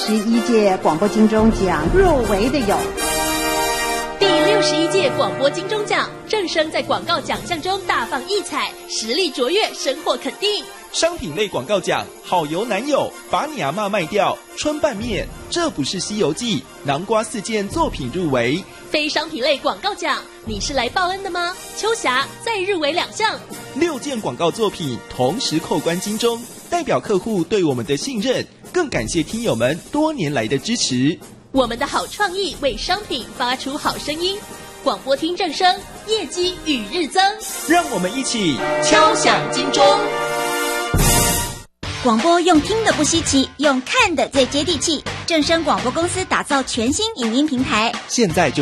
11届广播金钟奖入围的有第61届广播金钟奖，正声在广告奖项中大放异彩，实力卓越，深获肯定。 商品类广告奖，好油男友，把你阿嬷卖掉，春拌面，这不是西游记，南瓜4件作品入围。 非商品类广告奖，你是来报恩的吗？秋霞再入围2项 ，6件广告作品同时扣关金钟，代表客户对我们的信任，更感谢听友们多年来的支持。 我们的好创意为商品发出好声音，广播听正声，业绩与日增。 让我们一起敲响金钟。 广播用听的不稀奇，用看的最接地气。正声广播公司打造全新影音平台， 现在就